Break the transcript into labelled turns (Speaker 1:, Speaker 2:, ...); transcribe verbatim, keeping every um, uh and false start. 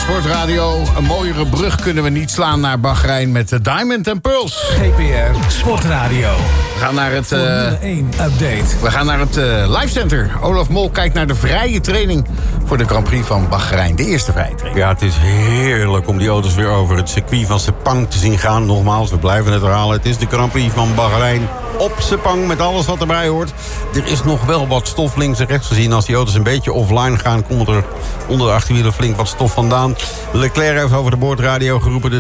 Speaker 1: Sportradio. Een mooiere brug kunnen we niet slaan naar Bahrein met de Diamond and Pearls.
Speaker 2: G P R Sportradio.
Speaker 1: We gaan naar het... Uh,
Speaker 2: Formule één update.
Speaker 1: We gaan naar het uh, Live Center. Olaf Mol kijkt naar de vrije training voor de Grand Prix van Bahrein. De eerste vrije training.
Speaker 3: Ja, het is heerlijk om die auto's weer over het circuit van Sepang te zien gaan. Nogmaals, we blijven het herhalen. Het is de Grand Prix van Bahrein op Sepang met alles wat erbij hoort. Er is nog wel wat stof links en rechts gezien. Als die auto's een beetje offline gaan, komt er onder de achterwielen flink wat stof vandaan. Leclerc heeft over de boordradio geroepen... De